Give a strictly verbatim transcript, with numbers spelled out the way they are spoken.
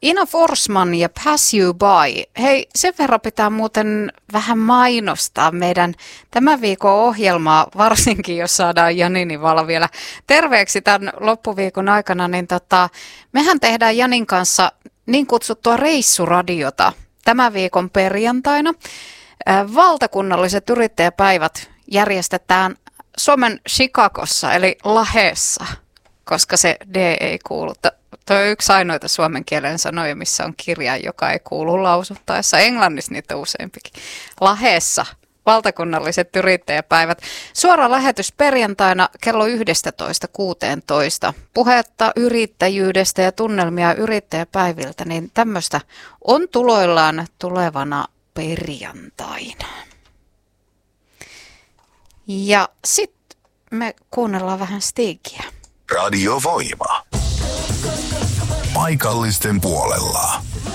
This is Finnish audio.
Ina Forsman ja Pass You By. Hei, sen verran pitää muuten vähän mainostaa meidän tämän viikon ohjelmaa, varsinkin jos saadaan Jani Nivala vielä terveeksi tämän loppuviikon aikana, niin tota, mehän tehdään Janin kanssa niin kutsuttua reissuradiota tämän viikon perjantaina. Valtakunnalliset yrittäjäpäivät järjestetään Suomen Chicagossa, eli Lahdessa, koska se D ei kuulu. Tuo on yksi ainoita suomen kielen sanoja, missä on kirjain, joka ei kuulu lausuttaessa. Englannissa niitä useampikin. Lahdessa valtakunnalliset yrittäjäpäivät. Suora lähetys perjantaina kello yksitoista kuusitoista. Puhetta yrittäjyydestä ja tunnelmia yrittäjäpäiviltä, niin tämmöistä on tuloillaan tulevana perjantaina. Ja sitten me kuunnellaan vähän Stigia. Radio Voima. Paikallisten puolella.